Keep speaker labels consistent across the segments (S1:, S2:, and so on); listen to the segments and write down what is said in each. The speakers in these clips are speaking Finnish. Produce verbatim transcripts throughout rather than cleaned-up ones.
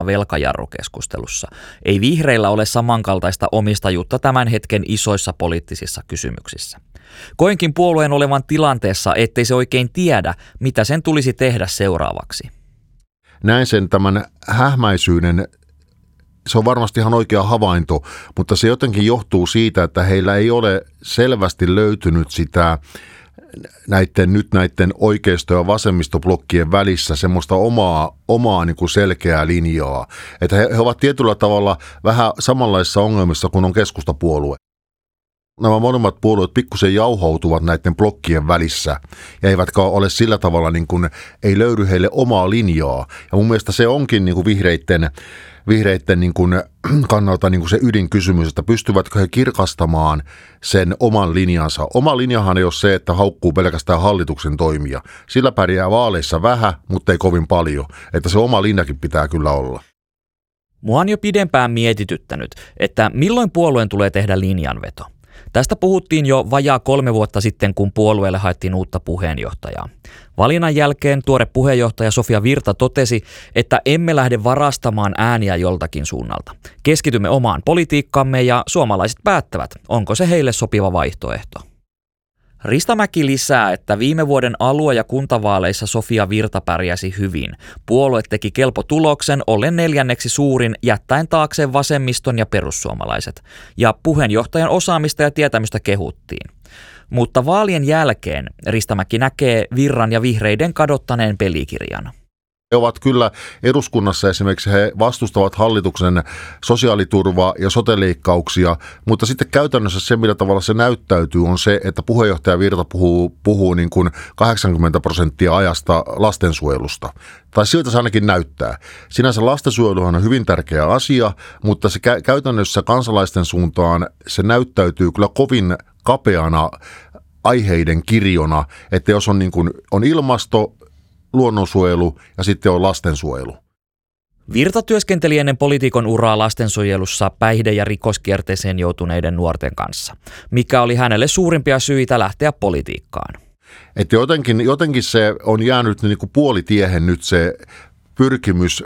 S1: velkajarrukeskustelussa. Ei vihreillä ole samankaltaista omistajuutta tämän hetken isoissa poliittisissa kysymyksissä. Koenkin puolueen olevan tilanteessa, ettei se oikein tiedä, mitä sen tulisi tehdä seuraavaksi.
S2: Näin sen tämän hähmäisyyden, se on varmasti ihan oikea havainto, mutta se jotenkin johtuu siitä, että heillä ei ole selvästi löytynyt sitä näiden, nyt näiden oikeisto- ja vasemmistoblokkien välissä semmoista omaa, omaa niin kuin selkeää linjaa. Että he, he ovat tietyllä tavalla vähän samanlaisissa ongelmissa kuin on keskustapuolue. Nämä molemmat puolueet pikkusen jauhautuvat näiden blokkien välissä ja eivätkä ole sillä tavalla, niin kuin, ei löydy heille omaa linjaa. Ja mun mielestä se onkin niin kuin vihreitten, vihreitten niin kuin kannalta niin kuin se ydinkysymys, että pystyvätkö he kirkastamaan sen oman linjansa. Oma linjahan ei ole se, että haukkuu pelkästään hallituksen toimia. Sillä pärjää vaaleissa vähän, mutta ei kovin paljon. Että se oma linjakin pitää kyllä olla.
S1: Mua on jo pidempään mietityttänyt, että milloin puolueen tulee tehdä linjanveto. Tästä puhuttiin jo vajaa kolme vuotta sitten, kun puolueelle haettiin uutta puheenjohtajaa. Valinnan jälkeen tuore puheenjohtaja Sofia Virta totesi, että emme lähde varastamaan ääniä joltakin suunnalta. Keskitymme omaan politiikkaamme ja suomalaiset päättävät, onko se heille sopiva vaihtoehto. Ristamäki lisää, että viime vuoden alue- ja kuntavaaleissa Sofia Virta pärjäsi hyvin. Puolue teki kelpo tuloksen, ollen neljänneksi suurin, jättäen taakseen vasemmiston ja perussuomalaiset. Ja puheenjohtajan osaamista ja tietämystä kehuttiin. Mutta vaalien jälkeen Ristamäki näkee Virran ja vihreiden kadottaneen pelikirjan.
S2: He ovat kyllä eduskunnassa esimerkiksi, he vastustavat hallituksen sosiaaliturvaa ja sote-leikkauksia, mutta sitten käytännössä se, millä tavalla se näyttäytyy, on se, että puheenjohtaja Virta puhuu, puhuu niin kuin kahdeksankymmentä prosenttia ajasta lastensuojelusta. Tai siltä se ainakin näyttää. Sinänsä lastensuojeluhan on hyvin tärkeä asia, mutta se kä- käytännössä kansalaisten suuntaan se näyttäytyy kyllä kovin kapeana aiheiden kirjona, että jos on, niin kuin, on ilmasto, luonnonsuojelu ja sitten on lastensuojelu.
S1: Virta työskenteli ennen poliitikon uraa lastensuojelussa päihde- ja rikoskierteeseen joutuneiden nuorten kanssa, mikä oli hänelle suurimpia syitä lähteä politiikkaan.
S2: Että jotenkin, jotenkin se on jäänyt niin kuin puolitiehen nyt se pyrkimys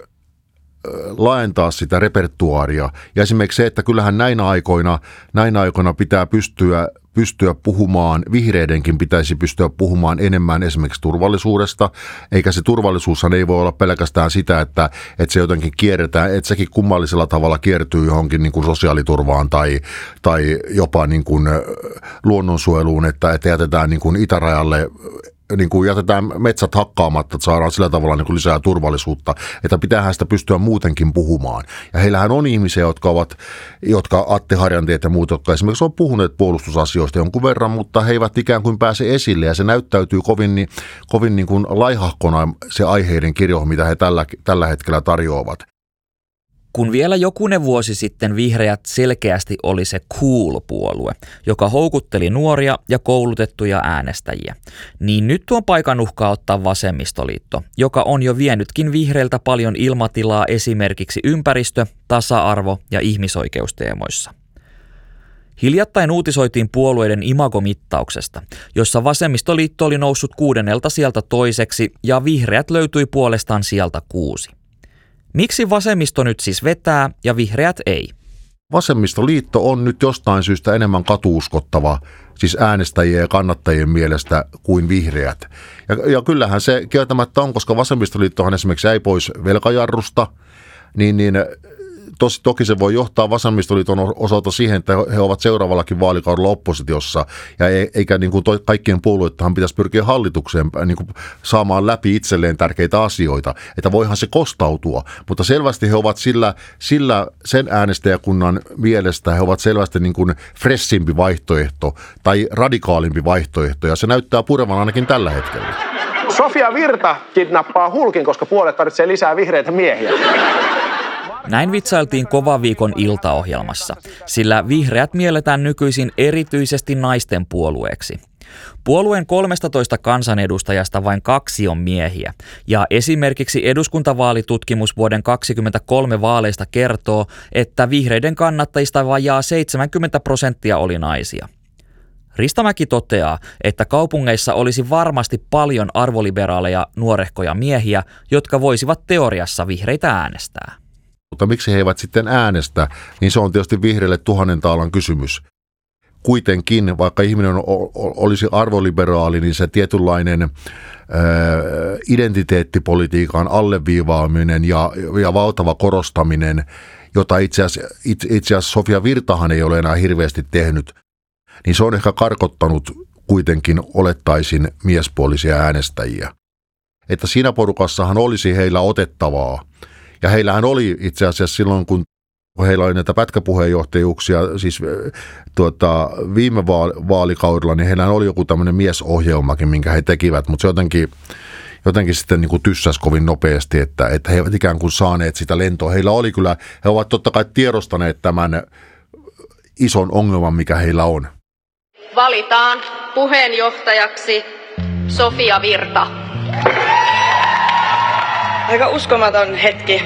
S2: laajentaa sitä repertuaaria. Ja esimerkiksi se, että kyllähän näinä aikoina, näinä aikoina pitää pystyä, pystyä puhumaan, vihreidenkin pitäisi pystyä puhumaan enemmän esimerkiksi turvallisuudesta, eikä se turvallisuushan ei voi olla pelkästään sitä, että, että se jotenkin kierretään, että sekin kummallisella tavalla kiertyy johonkin niin kuin sosiaaliturvaan tai, tai jopa niin kuin luonnonsuojeluun, että, että jätetään niin kuin itärajalle, niin kuin jätetään metsät hakkaamatta, että saadaan sillä tavalla niin kuin lisää turvallisuutta, että pitäähän sitä pystyä muutenkin puhumaan. Ja heillähän on ihmisiä, jotka ovat, jotka Atte Harjanteet ja muut, jotka esimerkiksi on puhuneet puolustusasioista jonkun verran, mutta he eivät ikään kuin pääse esille ja se näyttäytyy kovin, niin, kovin niin kuin laihahkona se aiheiden kirjo, mitä he tällä, tällä hetkellä tarjoavat.
S1: Kun vielä jokunen vuosi sitten vihreät selkeästi oli se cool-puolue, joka houkutteli nuoria ja koulutettuja äänestäjiä, niin nyt tuon paikan uhkaa ottaa vasemmistoliitto, joka on jo vienytkin vihreiltä paljon ilmatilaa esimerkiksi ympäristö-, tasa-arvo- ja ihmisoikeusteemoissa. Hiljattain uutisoitiin puolueiden imagomittauksesta, jossa vasemmistoliitto oli noussut kuudennelta sieltä toiseksi ja vihreät löytyi puolestaan sieltä kuusi. Miksi vasemmisto nyt siis vetää ja vihreät ei?
S2: Vasemmistoliitto on nyt jostain syystä enemmän katuuskottava, siis äänestäjien ja kannattajien mielestä kuin vihreät. Ja, ja kyllähän se kieltämättä on, koska vasemmistoliittohan esimerkiksi jäi pois velkajarrusta, niin, niin Tos, toki se voi johtaa vasemmistoliiton osalta siihen, että he ovat seuraavallakin vaalikaudella oppositiossa, ja eikä niin kuin to, kaikkien puolueitahan pitäisi pyrkiä hallitukseen niin kuin saamaan läpi itselleen tärkeitä asioita, että voihan se kostautua, mutta selvästi he ovat sillä, sillä sen äänestäjäkunnan mielestä he ovat selvästi niin kuin fressimpi vaihtoehto tai radikaalimpi vaihtoehto, ja se näyttää purevan ainakin tällä hetkellä.
S3: Sofia Virta kidnappaa Hulkin, koska puolue tarvitsee lisää vihreitä miehiä.
S1: Näin vitsailtiin Kovan viikon iltaohjelmassa, sillä vihreät mielletään nykyisin erityisesti naisten puolueeksi. Puolueen kolmestatoista kansanedustajasta vain kaksi on miehiä, ja esimerkiksi eduskuntavaalitutkimus vuoden kaksikymmentäkolme vaaleista kertoo, että vihreiden kannattajista vajaa seitsemänkymmentä prosenttia oli naisia. Ristamäki toteaa, että kaupungeissa olisi varmasti paljon arvoliberaaleja nuorehkoja miehiä, jotka voisivat teoriassa vihreitä äänestää.
S2: Mutta miksi he eivät sitten äänestä, niin se on tietysti vihreille tuhannen taalan kysymys. Kuitenkin, vaikka ihminen olisi arvoliberaali, niin se tietynlainen ää, identiteettipolitiikan alleviivaaminen ja, ja valtava korostaminen, jota itse asiassa, itse asiassa Sofia Virtahan ei ole enää hirveästi tehnyt, niin se on ehkä karkottanut kuitenkin olettaisin miespuolisia äänestäjiä. Että siinä porukassahan olisi heillä otettavaa. Ja heillähän oli itse asiassa silloin, kun heillä oli näitä pätkäpuheenjohtajuuksia, siis tuota, viime vaalikaudella, niin heillä oli joku tämmöinen miesohjelmakin, minkä he tekivät, mutta se jotenkin, jotenkin sitten niin kuin tyssäsi kovin nopeasti, että, että he eivät ikään kuin saaneet sitä lentoa. Heillä oli kyllä, he ovat totta kai tiedostaneet tämän ison ongelman, mikä heillä on.
S4: Valitaan puheenjohtajaksi Sofia Virta.
S5: Aika uskomaton hetki.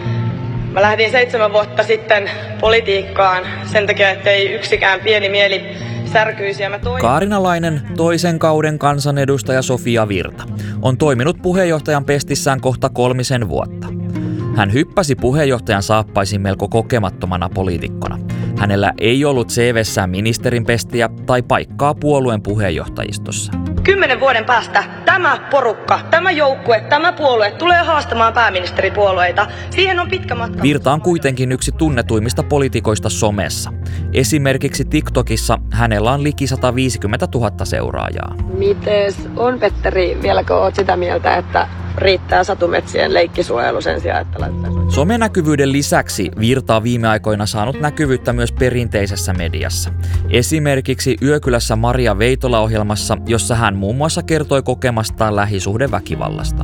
S5: Mä lähdin seitsemän vuotta sitten politiikkaan sen takia, ettei yksikään pieni mieli särkyisi. Ja mä toin...
S1: Kaarinalainen, toisen kauden kansanedustaja Sofia Virta, on toiminut puheenjohtajan pestissään kohta kolmisen vuotta. Hän hyppäsi puheenjohtajan saappaisiin melko kokemattomana poliitikkona. Hänellä ei ollut C V:ssään ministerin pestiä tai paikkaa puolueen puheenjohtajistossa.
S5: Kymmenen vuoden päästä tämä porukka, tämä joukkue, tämä puolue tulee haastamaan pääministeripuolueita. Siihen on pitkä matka.
S1: Virta on kuitenkin yksi tunnetuimmista poliitikoista somessa. Esimerkiksi TikTokissa hänellä on liki sata viisikymmentätuhatta seuraajaa.
S5: Mites on, Petteri, vieläkö oot sitä mieltä, että riittää satumetsien leikkisuojelu sen sijaan, että laittaisi?
S1: Somenäkyvyyden lisäksi Virta on viime aikoina saanut näkyvyyttä myös perinteisessä mediassa. Esimerkiksi Yökylässä Maria Veitola-ohjelmassa, jossa hän muun muassa kertoi kokemastaan lähisuhdeväkivallasta.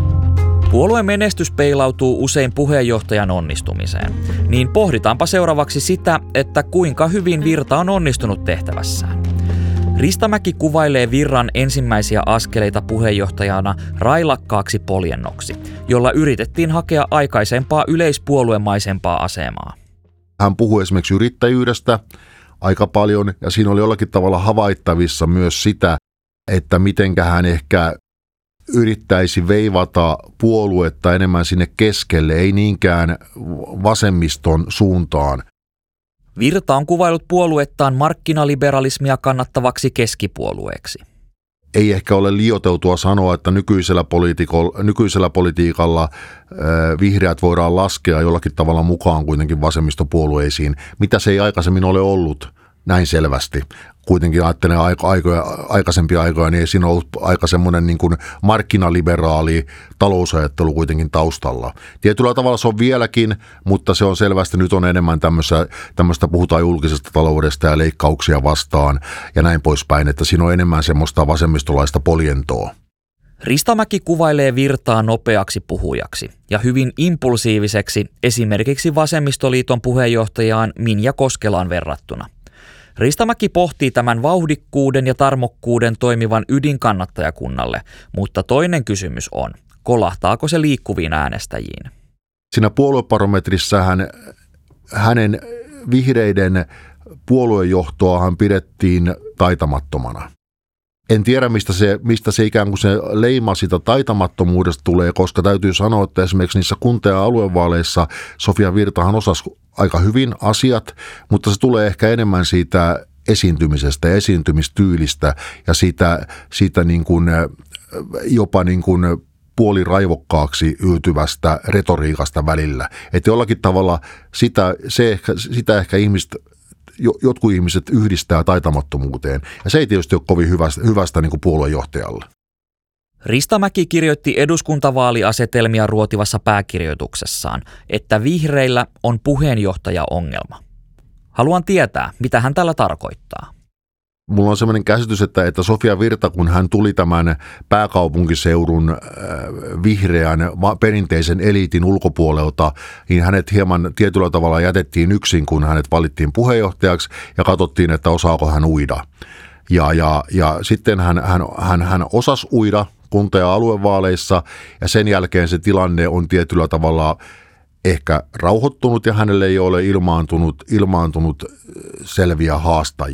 S1: Puolueen menestys peilautuu usein puheenjohtajan onnistumiseen. Niin pohditaanpa seuraavaksi sitä, että kuinka hyvin Virta on onnistunut tehtävässään. Ristamäki kuvailee Virran ensimmäisiä askeleita puheenjohtajana railakkaaksi poljennoksi, jolla yritettiin hakea aikaisempaa yleispuoluemaisempaa asemaa.
S2: Hän puhui esimerkiksi yrittäjyydestä aika paljon, ja siinä oli jollakin tavalla havaittavissa myös sitä, että mitenkä hän ehkä yrittäisi veivata puoluetta enemmän sinne keskelle, ei niinkään vasemmiston suuntaan.
S1: Virta on kuvailut puoluettaan markkinaliberalismia kannattavaksi keskipuolueeksi.
S2: Ei ehkä ole liioiteltua sanoa, että nykyisellä, nykyisellä politiikalla äh, vihreät voidaan laskea jollakin tavalla mukaan kuitenkin vasemmistopuolueisiin, mitä se ei aikaisemmin ole ollut näin selvästi. Kuitenkin ajattelen aiko, aikoja, aikaisempia aikoja, niin ei siinä ollut aika semmoinen niin kuin markkinaliberaali talousajattelu kuitenkin taustalla. Tietyllä tavalla se on vieläkin, mutta se on selvästi, nyt on enemmän tämmöistä, puhutaan julkisesta taloudesta ja leikkauksia vastaan ja näin poispäin, että siinä on enemmän semmoista vasemmistolaista poljentoa.
S1: Ristamäki kuvailee Virtaa nopeaksi puhujaksi ja hyvin impulsiiviseksi esimerkiksi Vasemmistoliiton puheenjohtajaan Minja Koskelaan verrattuna. Ristamäki pohtii tämän vauhdikkuuden ja tarmokkuuden toimivan ydinkannattajakunnalle, mutta toinen kysymys on, kolahtaako se liikkuviin äänestäjiin?
S2: Siinä puoluebarometrissa hän, hänen vihreiden puoluejohtoahan pidettiin taitamattomana. En tiedä, mistä se, mistä se ikään kuin se leima sitä taitamattomuudesta tulee, koska täytyy sanoa, että esimerkiksi niissä kunta- ja aluevaaleissa Sofia Virtahan osasi aika hyvin asiat, mutta se tulee ehkä enemmän siitä esiintymisestä ja esiintymistyylistä ja siitä, siitä niin kuin, jopa niin kuin puoliraivokkaaksi yltyvästä retoriikasta välillä. Että jollakin tavalla sitä, se ehkä, sitä ehkä ihmiset jotkut ihmiset yhdistää taitamattomuuteen, ja se ei tietysti ole kovin hyvästä, hyvästä niin kuin puoluejohtajalle.
S1: Ristamäki kirjoitti eduskuntavaaliasetelmia ruotivassa pääkirjoituksessaan, että vihreillä on puheenjohtajaongelma. Haluan tietää, mitä hän tällä tarkoittaa.
S2: Mulla on sellainen käsitys, että, että Sofia Virta, kun hän tuli tämän pääkaupunkiseudun äh, vihreän perinteisen eliitin ulkopuolelta, niin hänet hieman tietyllä tavalla jätettiin yksin, kun hänet valittiin puheenjohtajaksi ja katsottiin, että osaako hän uida. Ja, ja, ja sitten hän, hän, hän, hän osasi uida kunta- ja aluevaaleissa ja sen jälkeen se tilanne on tietyllä tavalla ehkä rauhoittunut ja hänelle ei ole ilmaantunut, ilmaantunut selviä haastajia.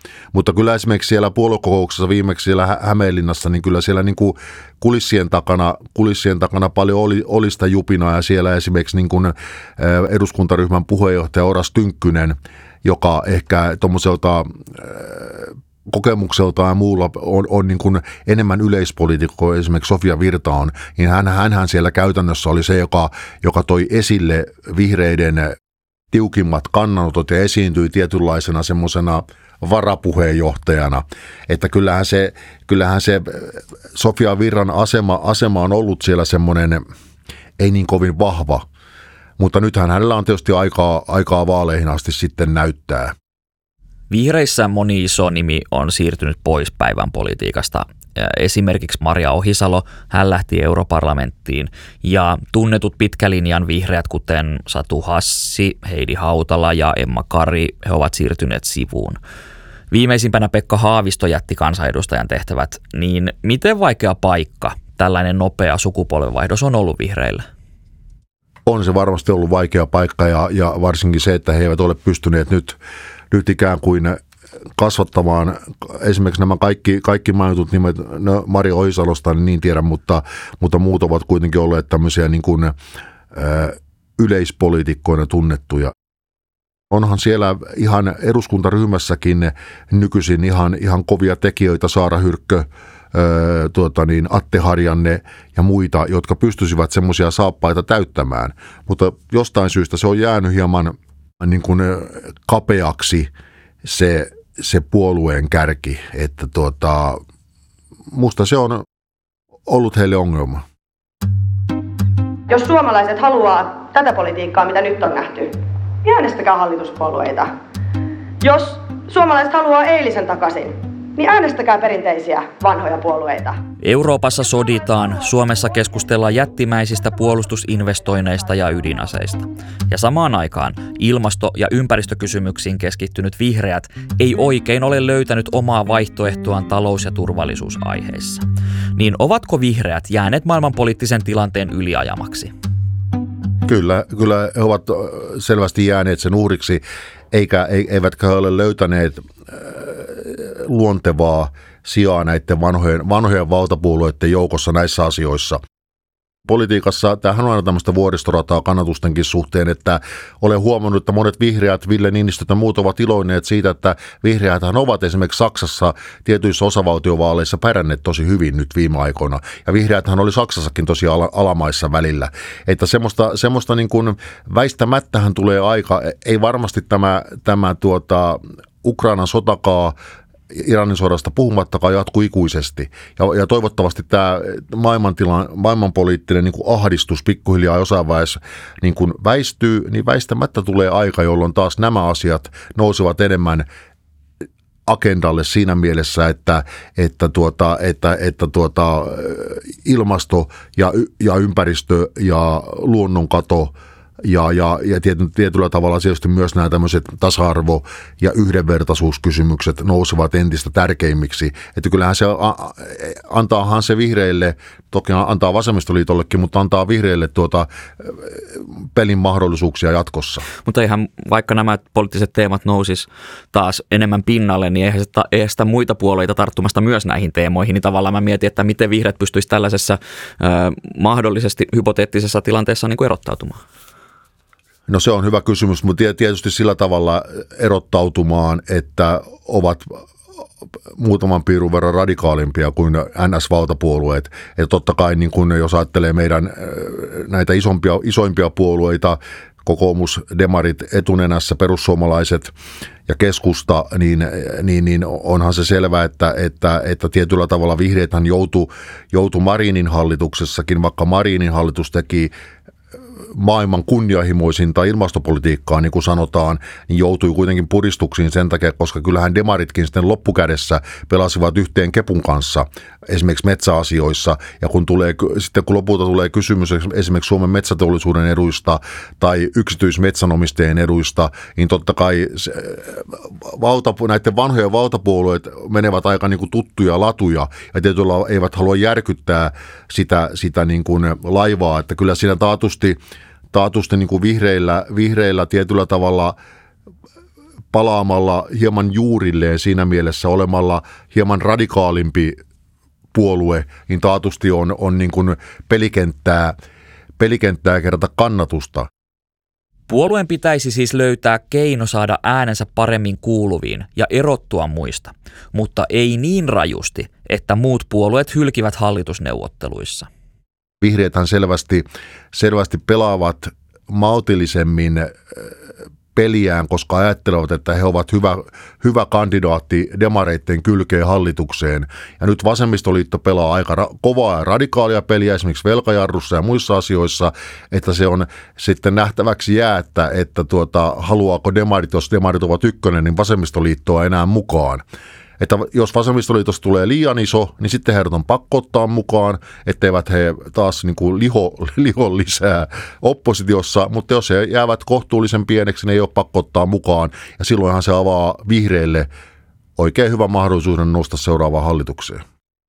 S2: Mutta kyllä esimerkiksi siellä puoluekokouksessa viimeksi siellä Hämeenlinnassa, niin kyllä siellä niin kuin kulissien takana, kulissien takana paljon oli, oli sitä jupinaa, ja siellä esimerkiksi niin kuin eduskuntaryhmän puheenjohtaja Oras Tynkkynen, joka ehkä tuommoiselta kokemukseltaan ja muulla on, on niin kuin enemmän yleispoliitikko, esimerkiksi Sofia Virta on, niin hän, hänhän siellä käytännössä oli se, joka, joka toi esille vihreiden tiukimmat kannanotot ja esiintyi tietynlaisena semmoisena varapuheenjohtajana, että kyllähän se, kyllähän se Sofia Virran asema, asema on ollut siellä semmoinen ei niin kovin vahva, mutta nythän hänellä on tietysti aikaa, aikaa vaaleihin asti sitten näyttää.
S1: Vihreissä moni iso nimi on siirtynyt pois päivän politiikasta. Esimerkiksi Maria Ohisalo, hän lähti europarlamenttiin, ja tunnetut pitkälinjan vihreät, kuten Satu Hassi, Heidi Hautala ja Emma Kari, he ovat siirtyneet sivuun. Viimeisimpänä Pekka Haavisto jätti kansanedustajan tehtävät, niin miten vaikea paikka tällainen nopea sukupolvenvaihdos on ollut vihreillä?
S2: On se varmasti ollut vaikea paikka, ja, ja varsinkin se, että he eivät ole pystyneet nyt, nyt ikään kuin kasvattamaan esimerkiksi nämä kaikki, kaikki mainitut nimet, no Maria Ohisalosta niin, niin tiedän, mutta, mutta muut ovat kuitenkin olleet tämmöisiä niin kuin, ä, yleispoliitikkoina tunnettuja. Onhan siellä ihan eduskuntaryhmässäkin nykyisin ihan, ihan kovia tekijöitä, Saara Hyrkkö, Öö, tuota niin, Atte Harjanne ja muita, jotka pystyisivät semmoisia saappaita täyttämään, mutta jostain syystä se on jäänyt hieman niin kuin kapeaksi se, se puolueen kärki, että tuota, musta se on ollut heille ongelma.
S5: Jos suomalaiset haluaa tätä politiikkaa, mitä nyt on nähty, niin äänestäkää hallituspuolueita. Jos suomalaiset haluaa eilisen takaisin, niin äänestäkää perinteisiä vanhoja puolueita.
S1: Euroopassa soditaan, Suomessa keskustellaan jättimäisistä puolustusinvestoinneista ja ydinaseista. Ja samaan aikaan ilmasto- ja ympäristökysymyksiin keskittynyt vihreät ei oikein ole löytänyt omaa vaihtoehtoaan talous- ja turvallisuusaiheissa. Niin ovatko vihreät jääneet maailmanpoliittisen tilanteen yliajamaksi?
S2: Kyllä, kyllä he ovat selvästi jääneet sen uhriksi, eikä, eivätkä ole löytäneet luontevaa sijaa näiden vanhojen, vanhojen valtapuolueiden joukossa näissä asioissa. Politiikassa tämähän on aina tämmöistä vuoristorataa kannatustenkin suhteen, että olen huomannut, että monet vihreät, Ville Niinistö ja muut ovat iloinneet siitä, että vihreäthän ovat esimerkiksi Saksassa tietyissä osavaltiovaaleissa pärjänneet tosi hyvin nyt viime aikoina. Ja vihreäthän oli Saksassakin tosi alamaissa välillä. Että semmoista, semmoista niin kuin väistämättähän tulee aika, ei varmasti tämä, tämä tuota, Ukrainan sotakaa, Iranin sodasta puhumattakaan jatkuu ikuisesti. Ja, ja toivottavasti tämä maailmantilan, maailmanpoliittinen niin kuin ahdistus pikkuhiljaa jossain vaiheessa niin kuin väistyy, niin väistämättä tulee aika, jolloin taas nämä asiat nousevat enemmän agendalle siinä mielessä, että, että, tuota, että, että tuota, ilmasto ja, ja ympäristö ja luonnonkato Ja, ja, ja tietyllä tavalla tietysti myös nämä tämmöiset tasa-arvo- ja yhdenvertaisuuskysymykset nousevat entistä tärkeimmiksi. Että kyllähän se antaahan se vihreille, toki antaa vasemmistoliitollekin, mutta antaa vihreille tuota pelin mahdollisuuksia jatkossa.
S1: Mutta ihan vaikka nämä poliittiset teemat nousis taas enemmän pinnalle, niin eihän sitä, eihän sitä muita puolueita tarttumasta myös näihin teemoihin. Niin tavallaan mä mietin, että miten vihreät pystyisi tällaisessa äh, mahdollisesti hypoteettisessa tilanteessa niin kuin erottautumaan.
S2: No se on hyvä kysymys, mutta tietysti sillä tavalla erottautumaan, että ovat muutaman piirun verran radikaalimpia kuin N S-valtapuolueet. Ja totta kai niin kun jos ajattelee meidän näitä isompia, isoimpia puolueita, kokoomus, demarit etunenässä, perussuomalaiset ja keskusta, niin, niin, niin onhan se selvää, että, että, että tietyllä tavalla vihreäthän joutui, joutui Marinin hallituksessakin, vaikka Marinin hallitus teki maailman kunnianhimoisinta ilmastopolitiikkaa, niin kuin sanotaan, niin joutui kuitenkin puristuksiin sen takia, koska kyllähän demaritkin sitten loppukädessä pelasivat yhteen kepun kanssa esimerkiksi metsäasioissa, ja kun tulee, sitten kun lopulta tulee kysymys esimerkiksi Suomen metsäteollisuuden eduista tai yksityismetsänomistajien eduista, niin totta kai se, valta, näiden vanhojen valtapuolueet menevät aika niin kuin tuttuja latuja, ja tietyllä eivät halua järkyttää sitä, sitä niin kuin laivaa, että kyllä siinä taatusti taatusti niin kuin vihreillä, vihreillä tietyllä tavalla palaamalla hieman juurilleen siinä mielessä olemalla hieman radikaalimpi puolue, niin taatusti on, on niin kuin pelikenttää, pelikenttää kerätä kannatusta.
S1: Puolueen pitäisi siis löytää keino saada äänensä paremmin kuuluviin ja erottua muista, mutta ei niin rajusti, että muut puolueet hylkivät hallitusneuvotteluissa.
S2: Vihreäthän selvästi, selvästi pelaavat maltillisemmin peliään, koska ajattelevat, että he ovat hyvä, hyvä kandidaatti demareitten kylkeen hallitukseen. Ja nyt vasemmistoliitto pelaa aika ra- kovaa ja radikaalia peliä esimerkiksi velkajarrussa ja muissa asioissa, että se on sitten nähtäväksi jää, että, että tuota, haluaako demarit, jos demarit ovat ykkönen, niin vasemmistoliittoa enää mukaan. Että jos vasemmistoliitosta tulee liian iso, niin sitten heidät on pakko ottaa mukaan, etteivät he taas niin kuin liho, liho lisää oppositiossa, mutta jos he jäävät kohtuullisen pieneksi, niin ei ole pakko ottaa mukaan, ja silloinhan se avaa vihreille oikein hyvän mahdollisuuden nousta seuraavaan hallitukseen.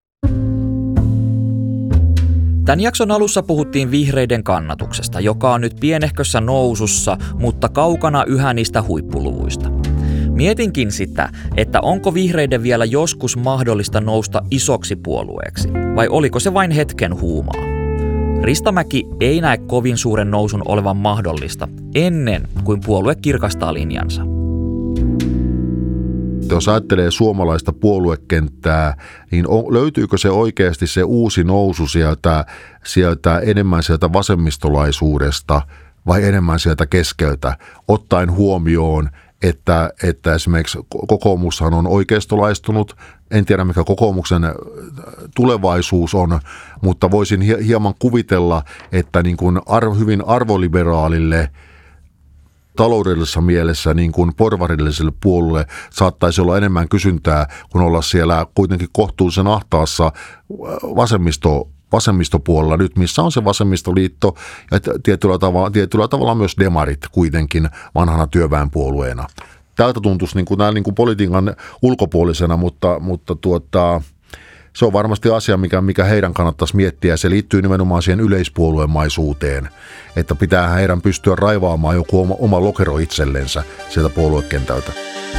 S1: Tämän jakson alussa puhuttiin vihreiden kannatuksesta, joka on nyt pienehkössä nousussa, mutta kaukana yhä niistä huippuluvuista. Mietinkin sitä, että onko vihreiden vielä joskus mahdollista nousta isoksi puolueeksi, vai oliko se vain hetken huumaa? Ristamäki ei näe kovin suuren nousun olevan mahdollista ennen kuin puolue kirkastaa linjansa.
S2: Jos ajattelee suomalaista puoluekenttää, niin on, löytyykö se oikeasti se uusi nousu sieltä, sieltä enemmän sieltä vasemmistolaisuudesta vai enemmän sieltä keskeltä, ottaen huomioon, Että, että esimerkiksi kokoomushan on oikeistolaistunut, en tiedä mikä kokoomuksen tulevaisuus on, mutta voisin hieman kuvitella, että niin kuin arvo, hyvin arvoliberaalille taloudellisessa mielessä niin kuin porvarilliselle puolueelle saattaisi olla enemmän kysyntää, kun olla siellä kuitenkin kohtuullisen ahtaassa vasemmisto vasemmistopuolella nyt, missä on se vasemmistoliitto ja tietyllä tavalla, tietyllä tavalla myös demarit kuitenkin vanhana työväenpuolueena. Tältä tuntuisi niin kuin, näin niin kuin politiikan ulkopuolisena, mutta, mutta tuota, se on varmasti asia, mikä, mikä heidän kannattaisi miettiä. Se liittyy nimenomaan siihen yleispuoluemaisuuteen, että pitää heidän pystyä raivaamaan joku oma, oma lokero itsellensä sieltä puoluekentältä.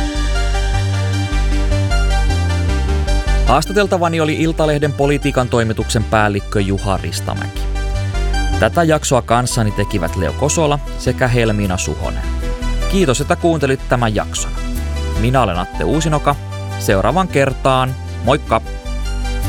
S1: Haastateltavani oli Iltalehden politiikan toimituksen päällikkö Juha Ristamäki. Tätä jaksoa kanssani tekivät Leo Kosola sekä Helmiina Suhonen. Kiitos, että kuuntelit tämän jakson. Minä olen Atte Uusinoka. Seuraavan kertaan. Moikka!